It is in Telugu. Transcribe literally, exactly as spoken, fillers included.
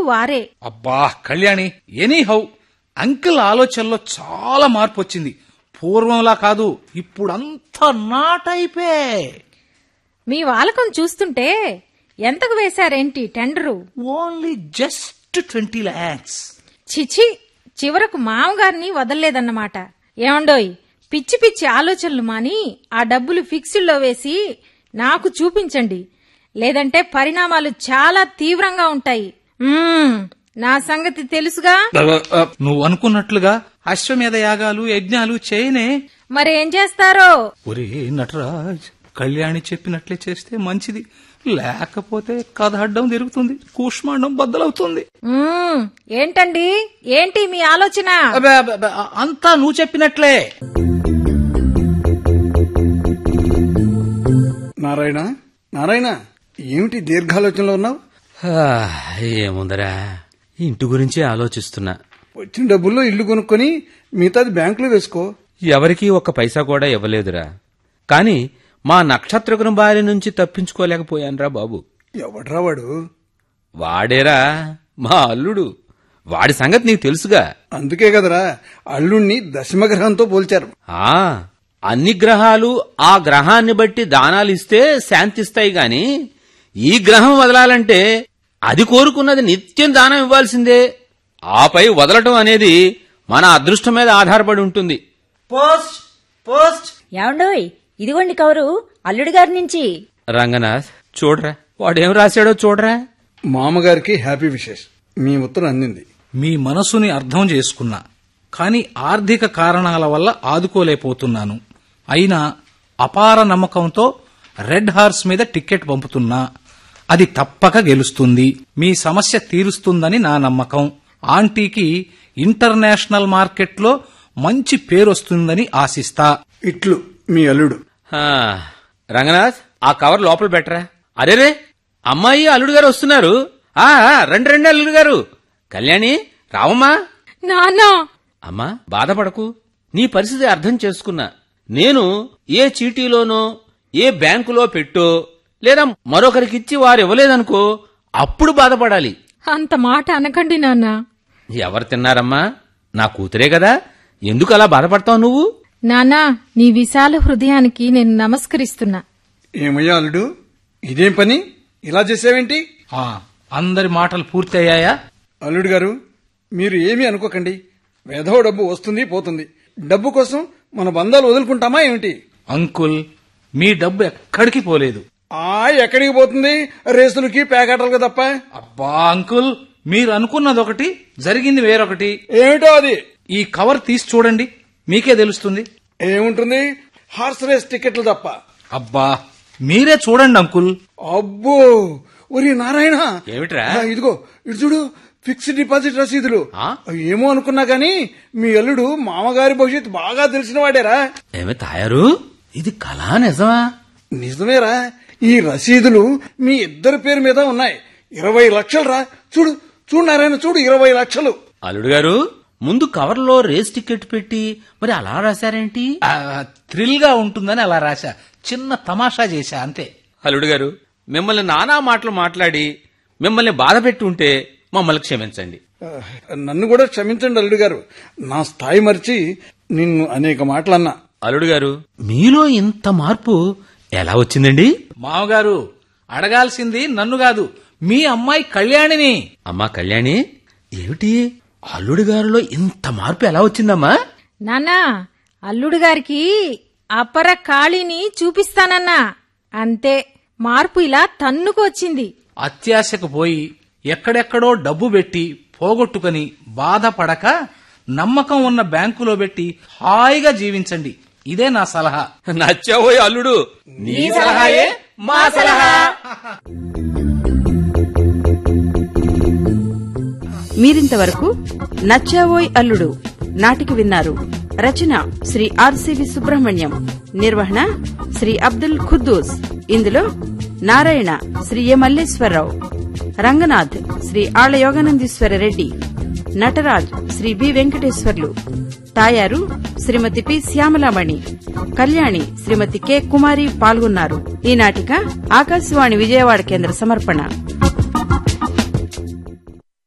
వారే. అబ్బా కళ్యాణి, ఎనీ హౌ అంకిల్ ఆలోచనలో చాలా మార్పు వచ్చింది. పూర్వంలా కాదు, ఇప్పుడంతా నాటైపే. మీ వాలకం చూస్తుంటే ఎంతకు వేశారేంటి tender? Only just twenty lakhs. చిచి, చివరకు మామగారిని వదల్లేదన్నమాట. ఏమండోయ్, పిచ్చి పిచ్చి ఆలోచనలు మాని ఆ డబ్బులు ఫిక్స్డ్లో వేసి నాకు చూపించండి, లేదంటే పరిణామాలు చాలా తీవ్రంగా ఉంటాయి. నా సంగతి తెలుసుగా. నువ్వు అనుకున్నట్లుగా అశ్వమేధ యాగాలు యజ్ఞాలు చేయనే. మరేం చేస్తారో? ఒరే నటరాజ్, కళ్యాణి చెప్పినట్లే చేస్తే మంచిది, లేకపోతే కథ అడ్డం తిరుగుతుంది, కూష్మాండం బద్దలవుతుంది. ఏంటండి, ఏంటి మీ ఆలోచన? అంతా నువ్వు చెప్పినట్లే. నారాయణ, నారాయణ, ఏమిటి దీర్ఘాలోచనలో ఉన్నావు? ఏముందరా, ఇంటి గురించి ఆలోచిస్తున్నా. వచ్చిన డబ్బుల్లో ఇల్లు కొనుక్కొని మిగతాది బ్యాంకులో వేసుకో. ఎవరికీ ఒక్క పైసా కూడా ఇవ్వలేదురా, కాని మా నక్షత్రగురం బారి నుంచి తప్పించుకోలేకపోయానురా బాబు. ఎవడ్రా వాడు? వాడేరా, మా అల్లుడు. వాడి సంగతి నీకు తెలుసుగా. అందుకే కదరా అల్లుణ్ణి దశమగ్రహంతో పోల్చారు. ఆ అన్ని గ్రహాలు ఆ గ్రహాన్ని బట్టి దానాలిస్తే శాంతిస్తాయి గాని ఈ గ్రహం వదలాలంటే అది కోరుకున్నది నిత్యం దానం ఇవ్వాల్సిందే. ఆపై వదలటం అనేది మన అదృష్టం మీద ఆధారపడి ఉంటుంది. Post post. ఏమండోయ్, ఇదిగోండి కవరు అల్లుడి గారి నుంచి. రంగనాథ్, చూడరా వాడేం రాశాడో చూడరా. మామగారికి హ్యాపీ విషెస్. మీ ఉత్తరం అందింది. మీ మనసుని అర్థం చేసుకున్నా, కాని ఆర్థిక కారణాల వల్ల ఆదుకోలేకపోతున్నాను. అయినా అపార నమ్మకంతో రెడ్ హార్స్ మీద టికెట్ పంపుతున్నా. అది తప్పక గెలుస్తుంది. మీ సమస్య తీరుస్తుందని నా నమ్మకం. ఆంటీకి ఇంటర్నేషనల్ మార్కెట్లో మంచి పేరొస్తుందని ఆశిస్తా. ఇట్లు మీ అల్లుడు. రంగనాథ్, ఆ కవర్ లోపల పెట్టరా. అరేరే, అమ్మాయి అల్లుడు గారు వస్తున్నారు. ఆ రండి రండి అల్లుడు గారు. కళ్యాణి, రావమ్మా. నాన్నా. అమ్మా, బాధపడకు. నీ పరిస్థితి అర్థం చేసుకున్నా. నేను ఏ చీటీలోనో ఏ బ్యాంకులో పెట్టో లేదా మరొకరికిచ్చి వారు ఇవ్వలేదనుకో, అప్పుడు బాధపడాలి. అంత మాట అనకండి నాన్నా. ఎవరు తిన్నారమ్మా? నా కూతురే కదా, ఎందుకు అలా బాధపడతావు నువ్వు? నాన్నా, నీ విశాల హృదయానికి నేను నమస్కరిస్తున్నా. ఏమయ్యా అల్లుడు, ఇదేం పని? ఇలా చేసావేంటి? అందరి మాటలు పూర్తయ్యాయా? అల్లుడు గారు, మీరు ఏమీ అనుకోకండి. వేధవ డబ్బు వస్తుంది పోతుంది. డబ్బు కోసం మన బంధాలు వదులుకుంటామా ఏమిటి? అంకుల్, మీ డబ్బు ఎక్కడికి పోలేదు. ఆ ఎక్కడికి పోతుంది? రేసులకి పేకాటలకు తప్ప. అబ్బా అంకుల్, మీరు అనుకున్నదొకటి, జరిగింది వేరొకటి. ఏమిటో అది? ఈ కవర్ తీసి చూడండి, మీకే తెలుస్తుంది. ఏముంటుంది? హార్స్ రేస్ టికెట్లు తప్ప. అబ్బా, మీరే చూడండి అంకుల్. అబ్బో, ఒరి నారాయణ, ఏమిట్రా? ఇదిగో ఇటు చూడు, ఫిక్స్డ్ డిపాజిట్ రసీదులు. ఏమో అనుకున్నా గాని మీ అల్లుడు మామగారి భవిష్యత్తు బాగా తెలిసిన వాడేరా. ఏమి తాయారు, ఇది కళా నిజమా? నిజమేరా. ఈ రసీదులు మీ ఇద్దరి పేరు మీద ఉన్నాయి. ఇరవై లక్షలు రా. చూడు చూడు నారాయణ, చూడు, ఇరవై లక్షలు. అల్లుడు గారు, ముందు కవర్లో రేస్ టికెట్ పెట్టి మరి అలా రాశారేంటి? థ్రిల్ గా ఉంటుందని అలా రాశా, చిన్న తమాషా చేశా అంతే. అల్లుడు గారు, మిమ్మల్ని నానా మాటలు మాట్లాడి మిమ్మల్ని బాధ పెట్టి ఉంటే మమ్మల్ని క్షమించండి. నన్ను కూడా క్షమించండి అల్లుడు గారు. నా స్థాయి మరిచి నిన్ను అనేక మాటలన్నా. అల్లుడు గారు, మీలో ఇంత మార్పు ఎలా వచ్చిందండి? మామగారు, అడగాల్సింది నన్ను కాదు, మీ అమ్మాయి కళ్యాణిని. అమ్మా కళ్యాణి, ఏమిటి అల్లుడు గారిలో ఇంత మార్పు ఎలా వచ్చిందమ్మా? నాన్నా, అల్లుడు గారికి అపర కాళిని చూపిస్తానన్నా, అంతే మార్పు ఇలా తన్నుకు వచ్చింది. అత్యాశకు పోయి ఎక్కడెక్కడో డబ్బు పెట్టి పోగొట్టుకుని బాధపడక నమ్మకం ఉన్న బ్యాంకులో పెట్టి హాయిగా జీవించండి. ఇదే నా సలహా. నచ్చావోయ్ అల్లుడు, నీ సలహాయే మా సలహా. మీరింతవరకు నచ్చావోయ్ అల్లుడు నాటిక విన్నారు. రచన శ్రీ ఆర్సివి సుబ్రహ్మణ్యం, నిర్వహణ శ్రీ అబ్దుల్ ఖుద్దూస్. ఇందులో నారాయణ శ్రీ ఎ మల్లేశ్వరరావు, రంగనాథ్ శ్రీ ఆళ్ల యోగానందీశ్వర రెడ్డి, నటరాజ్ శ్రీ బి వెంకటేశ్వర్లు, తాయారు శ్రీమతి పి శ్యామలామణి, కళ్యాణి శ్రీమతి కె కుమారి పాల్గొన్నారు. ఈ నాటిక ఆకాశవాణి విజయవాడ కేంద్ర సమర్పణ.